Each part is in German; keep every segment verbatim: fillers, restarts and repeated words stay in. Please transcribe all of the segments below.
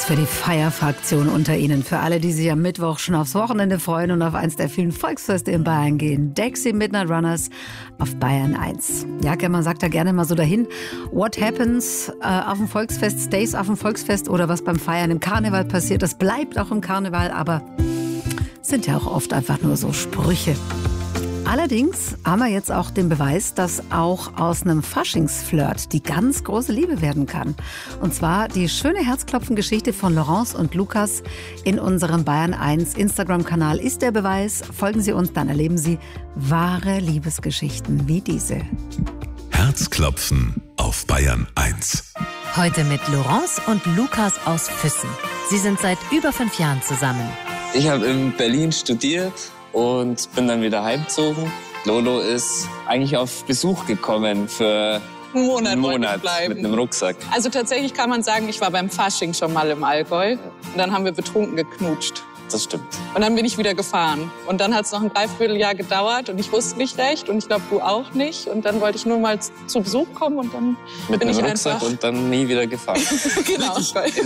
für die Feierfraktion unter Ihnen, für alle, die sich am Mittwoch schon aufs Wochenende freuen und auf eins der vielen Volksfeste in Bayern gehen. Dexy Midnight Runners auf Bayern eins. Ja, man sagt da gerne mal so dahin, what happens äh, auf dem Volksfest, stays auf dem Volksfest, oder was beim Feiern im Karneval passiert, das bleibt auch im Karneval, aber sind ja auch oft einfach nur so Sprüche. Allerdings haben wir jetzt auch den Beweis, dass auch aus einem Faschingsflirt die ganz große Liebe werden kann. Und zwar die schöne Herzklopfen-Geschichte von Laurence und Lukas in unserem Bayern eins Instagram-Kanal ist der Beweis. Folgen Sie uns, dann erleben Sie wahre Liebesgeschichten wie diese. Herzklopfen auf Bayern eins. Heute mit Laurence und Lukas aus Füssen. Sie sind seit über fünf Jahren zusammen. Ich habe in Berlin studiert und bin dann wieder heimgezogen. Lolo ist eigentlich auf Besuch gekommen für einen Monat, einen Monat bleiben. mit einem Rucksack. Also tatsächlich kann man sagen, ich war beim Fasching schon mal im Allgäu. Und dann haben wir betrunken geknutscht. Das stimmt. Und dann bin ich wieder gefahren. Und dann hat es noch ein Dreivierteljahr gedauert und ich wusste nicht recht und ich glaube, du auch nicht. Und dann wollte ich nur mal zu Besuch kommen und dann Mit bin einem ich Rucksack einfach... und dann nie wieder gefahren. Genau.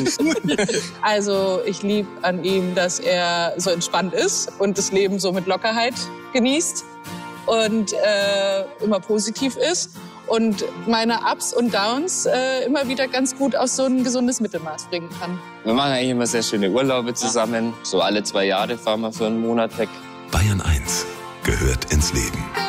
Also ich liebe an ihm, dass er so entspannt ist und das Leben so mit Lockerheit genießt und äh, immer positiv ist. Und meine Ups und Downs äh, immer wieder ganz gut auf so ein gesundes Mittelmaß bringen kann. Wir machen eigentlich immer sehr schöne Urlaube zusammen. So alle zwei Jahre fahren wir für einen Monat weg. Bayern eins gehört ins Leben.